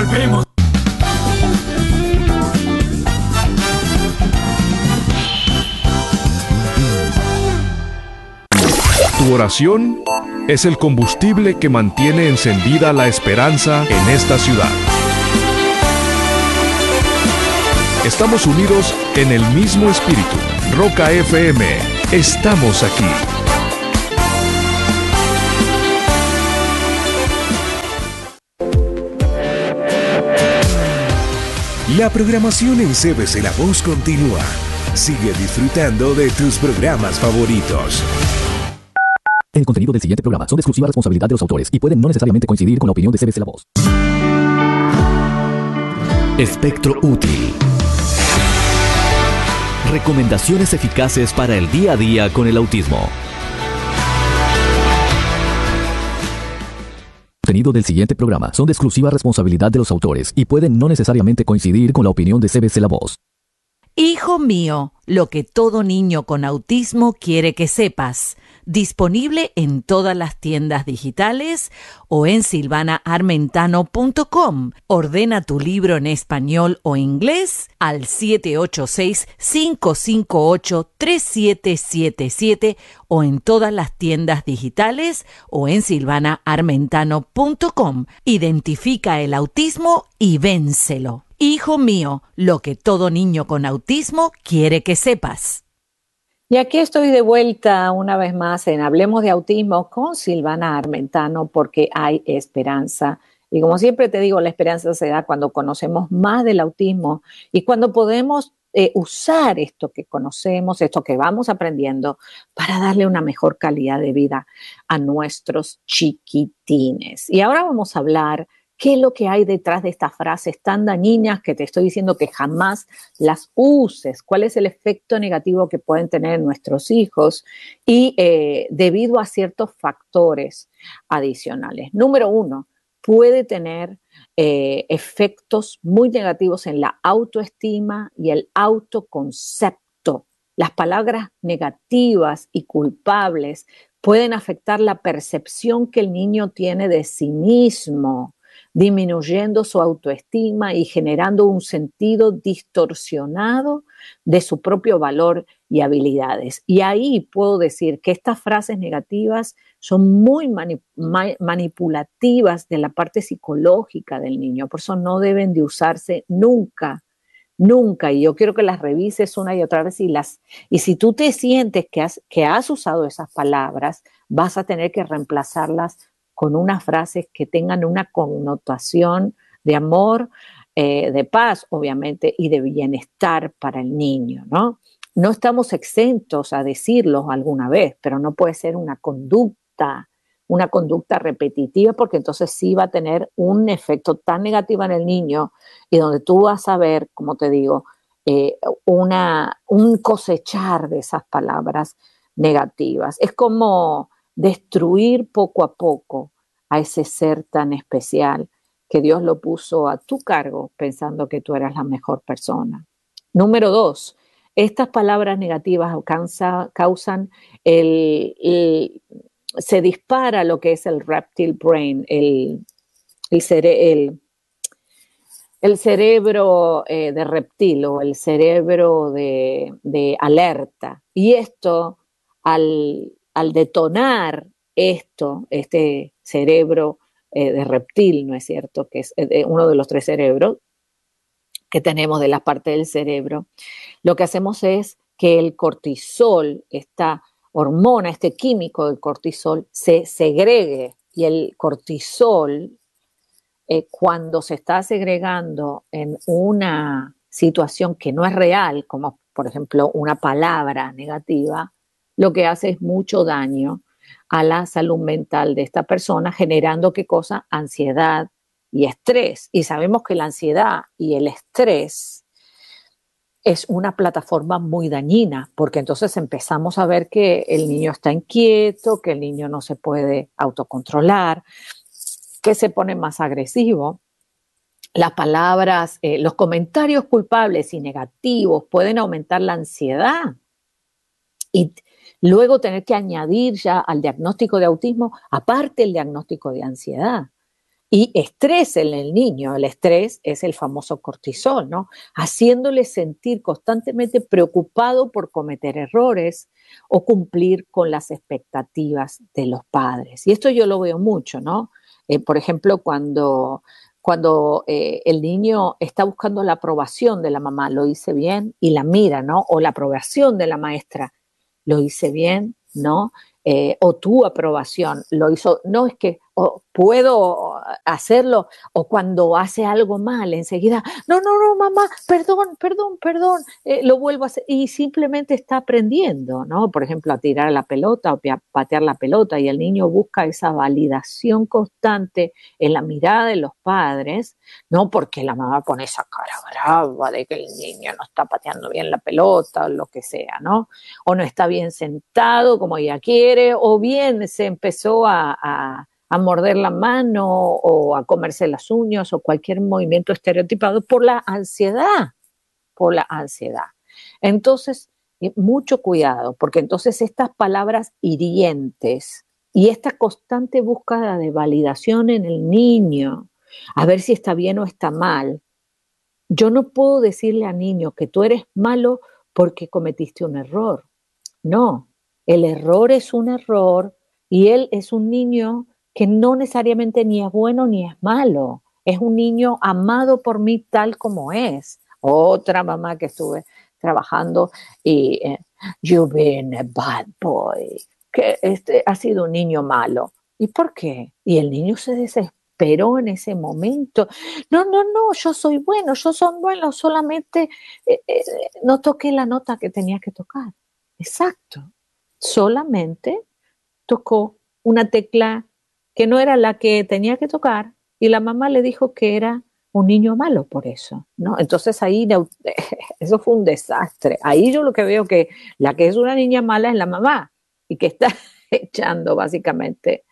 volvemos. Tu oración es el combustible que mantiene encendida la esperanza en esta ciudad. Estamos unidos en el mismo espíritu. Roca FM, estamos aquí. La programación en CBC La Voz continúa. Sigue disfrutando de tus programas favoritos. El contenido del siguiente programa son de exclusiva responsabilidad de los autores y pueden no necesariamente coincidir con la opinión de CBC La Voz. Espectro útil. Recomendaciones eficaces para el día a día con el autismo. El contenido del siguiente programa son de exclusiva responsabilidad de los autores y pueden no necesariamente coincidir con la opinión de CBC La Voz. Hijo mío, lo que todo niño con autismo quiere que sepas. Disponible en todas las tiendas digitales o en silvanaarmentano.com. Ordena tu libro en español o inglés al 786-558-3777 o en todas las tiendas digitales o en silvanaarmentano.com. Identifica el autismo y vénselo. Hijo mío, lo que todo niño con autismo quiere que sepas. Y aquí estoy de vuelta una vez más en Hablemos de Autismo con Silvana Armentano, porque hay esperanza. Y como siempre te digo, la esperanza se da cuando conocemos más del autismo y cuando podemos usar esto que conocemos, esto que vamos aprendiendo para darle una mejor calidad de vida a nuestros chiquitines. Y ahora vamos a hablar qué es lo que hay detrás de estas frases tan dañinas que te estoy diciendo que jamás las uses, cuál es el efecto negativo que pueden tener nuestros hijos y debido a ciertos factores adicionales. Número 1, puede tener efectos muy negativos en la autoestima y el autoconcepto. Las palabras negativas y culpables pueden afectar la percepción que el niño tiene de sí mismo, disminuyendo su autoestima y generando un sentido distorsionado de su propio valor y habilidades. Y ahí puedo decir que estas frases negativas son muy manipulativas de la parte psicológica del niño, por eso no deben de usarse nunca. Nunca, y yo quiero que las revises una y otra vez y si tú te sientes que has usado esas palabras, vas a tener que reemplazarlas con unas frases que tengan una connotación de amor, de paz, obviamente, y de bienestar para el niño, ¿no? No estamos exentos a decirlo alguna vez, pero no puede ser una conducta repetitiva, porque entonces sí va a tener un efecto tan negativo en el niño y donde tú vas a ver, como te digo, un cosechar de esas palabras negativas. Es como destruir poco a poco a ese ser tan especial que Dios lo puso a tu cargo pensando que tú eras la mejor persona. Número 2, estas palabras negativas causan se dispara lo que es el reptile brain, el cerebro de reptil o el cerebro de alerta. Y esto, al detonar este cerebro de reptil, ¿no es cierto? Que es uno de los 3 cerebros que tenemos de la parte del cerebro, lo que hacemos es que el cortisol, esta hormona, este químico del cortisol, se segregue, y el cortisol, cuando se está segregando en una situación que no es real, como por ejemplo una palabra negativa, lo que hace es mucho daño a la salud mental de esta persona, generando ¿qué cosa? Ansiedad y estrés. Y sabemos que la ansiedad y el estrés es una plataforma muy dañina, porque entonces empezamos a ver que el niño está inquieto, que el niño no se puede autocontrolar, que se pone más agresivo. Las palabras, los comentarios culpables y negativos pueden aumentar la ansiedad y luego tener que añadir ya al diagnóstico de autismo, aparte el diagnóstico de ansiedad. y estrés en el niño. El estrés es el famoso cortisol, ¿no? Haciéndole sentir constantemente preocupado por cometer errores o cumplir con las expectativas de los padres. Y esto yo lo veo mucho, ¿no? Por ejemplo, cuando el niño está buscando la aprobación de la mamá, lo hice bien, y la mira, ¿no? O la aprobación de la maestra, lo hice bien, ¿no? O tu aprobación, lo hizo, no es que puedo hacerlo, o cuando hace algo mal, enseguida, no, mamá, perdón, lo vuelvo a hacer, y simplemente está aprendiendo, ¿no? Por ejemplo, a tirar la pelota o patear la pelota, y el niño busca esa validación constante en la mirada de los padres, ¿no? Porque la mamá pone esa cara brava de que el niño no está pateando bien la pelota o lo que sea, ¿no? O no está bien sentado como ella quiere, o bien se empezó a morder la mano o a comerse las uñas o cualquier movimiento estereotipado por la ansiedad, por la ansiedad. Entonces, mucho cuidado, porque entonces estas palabras hirientes y esta constante búsqueda de validación en el niño, a ver si está bien o está mal. Yo no puedo decirle al niño que tú eres malo porque cometiste un error. No, el error es un error y él es un niño que no necesariamente ni es bueno ni es malo. Es un niño amado por mí tal como es. Otra mamá que estuve trabajando y you've been a bad boy, que ha sido un niño malo. ¿Y por qué? Y el niño se desesperó en ese momento. No, yo soy bueno, solamente no toqué la nota que tenía que tocar. Exacto. Solamente tocó una tecla que no era la que tenía que tocar y la mamá le dijo que era un niño malo por eso, ¿no? Entonces ahí eso fue un desastre. Ahí yo lo que veo que la que es una niña mala es la mamá y que está echando básicamente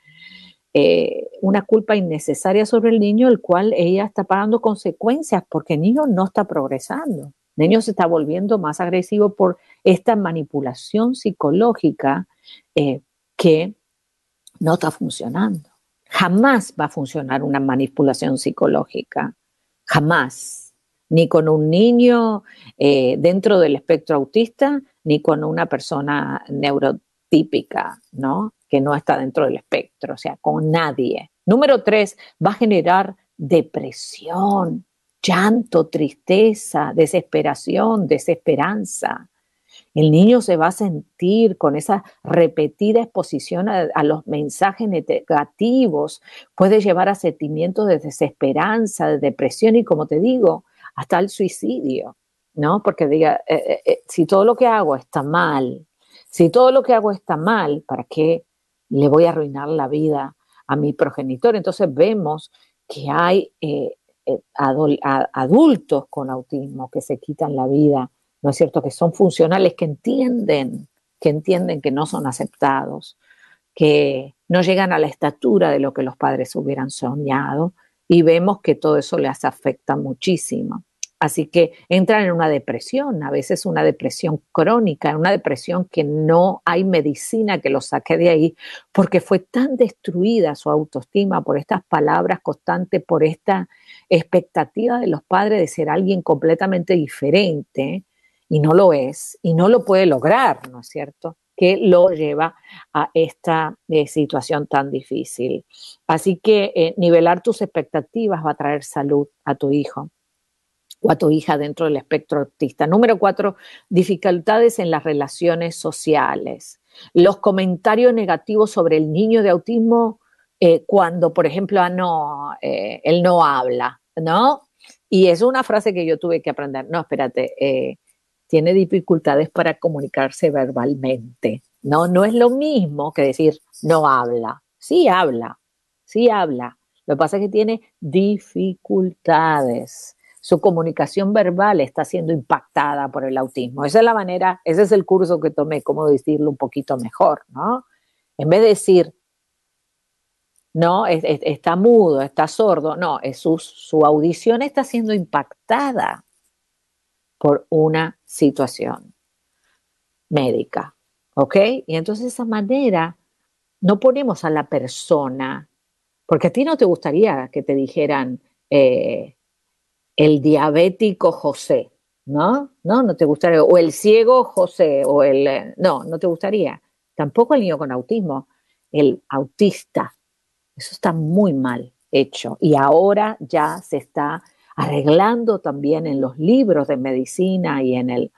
una culpa innecesaria sobre el niño, el cual ella está pagando consecuencias porque el niño no está progresando. El niño se está volviendo más agresivo por esta manipulación psicológica que no está funcionando. Jamás va a funcionar una manipulación psicológica, jamás, ni con un niño dentro del espectro autista, ni con una persona neurotípica, ¿no? Que no está dentro del espectro, o sea, con nadie. Número 3, va a generar depresión, llanto, tristeza, desesperación, desesperanza. El niño se va a sentir con esa repetida exposición a los mensajes negativos, puede llevar a sentimientos de desesperanza, de depresión y, como te digo, hasta el suicidio, ¿no? Porque diga, si todo lo que hago está mal, ¿para qué le voy a arruinar la vida a mi progenitor? Entonces vemos que hay adultos con autismo que se quitan la vida, ¿no es cierto?, que son funcionales, que entienden que no son aceptados, que no llegan a la estatura de lo que los padres hubieran soñado, y vemos que todo eso les afecta muchísimo. Así que entran en una depresión, a veces una depresión crónica, una depresión que no hay medicina que los saque de ahí, porque fue tan destruida su autoestima por estas palabras constantes, por esta expectativa de los padres de ser alguien completamente diferente, y no lo es, y no lo puede lograr, ¿no es cierto?, que lo lleva a esta situación tan difícil. Así que nivelar tus expectativas va a traer salud a tu hijo o a tu hija dentro del espectro autista. Número 4, dificultades en las relaciones sociales. Los comentarios negativos sobre el niño de autismo cuando, por ejemplo, él no habla, ¿no? Y es una frase que yo tuve que aprender. No, espérate, tiene dificultades para comunicarse verbalmente. No es lo mismo que decir no habla. Sí habla. Lo que pasa es que tiene dificultades. Su comunicación verbal está siendo impactada por el autismo. Esa es la manera, ese es el curso que tomé, cómo decirlo un poquito mejor, ¿no? En vez de decir, no, está mudo, está sordo, no, su audición está siendo impactada por una situación médica, ¿ok? Y entonces de esa manera no ponemos a la persona Porque a ti no te gustaría que te dijeran el diabético José, ¿no? No te gustaría. O el ciego José, o no te gustaría. Tampoco el niño con autismo, el autista. Eso está muy mal hecho. Y ahora ya se está arreglando también en los libros de medicina y en el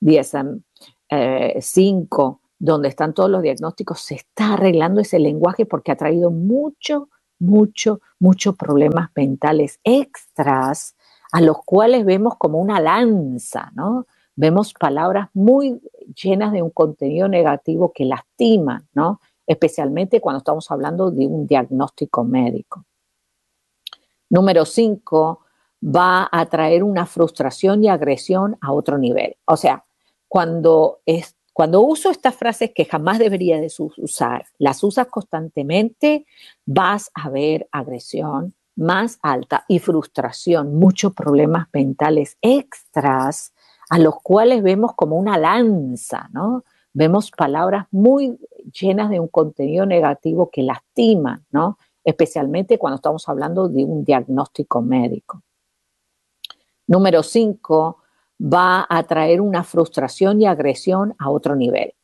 DSM-5, donde están todos los diagnósticos, se está arreglando ese lenguaje porque ha traído muchos problemas mentales extras a los cuales vemos como una lanza, ¿no? Vemos palabras muy llenas de un contenido negativo que lastiman, ¿no? Especialmente cuando estamos hablando de un diagnóstico médico. Número 5, va a traer una frustración y agresión a otro nivel. O sea, cuando uso estas frases que jamás debería de usar, las usas constantemente, vas a ver agresión más alta y frustración, muchos problemas mentales extras a los cuales vemos como una lanza, ¿no? Vemos palabras muy llenas de un contenido negativo que lastiman, ¿no? Especialmente cuando estamos hablando de un diagnóstico médico. Número 5, va a traer una frustración y agresión a otro nivel.